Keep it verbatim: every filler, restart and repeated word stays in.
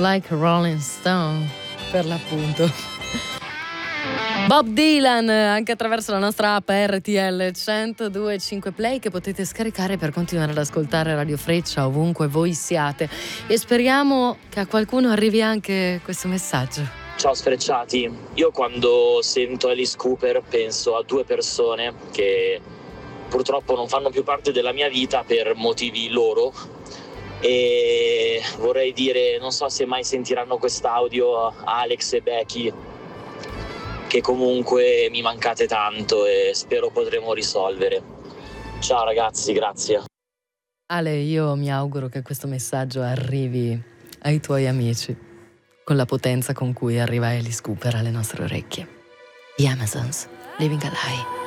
Like a Rolling Stone, per l'appunto. Bob Dylan, anche attraverso la nostra app R T L centodue e cinque Play, che potete scaricare per continuare ad ascoltare Radio Freccia ovunque voi siate. E speriamo che a qualcuno arrivi anche questo messaggio. Ciao sfrecciati, io quando sento Alice Cooper penso a due persone che purtroppo non fanno più parte della mia vita per motivi loro, e vorrei dire, non so se mai sentiranno quest'audio, Alex e Becky, che comunque mi mancate tanto e spero potremo risolvere. Ciao ragazzi, grazie. Ale, io mi auguro che questo messaggio arrivi ai tuoi amici con la potenza con cui arriva Alice Cooper alle nostre orecchie. The Amazons, Living a Lie.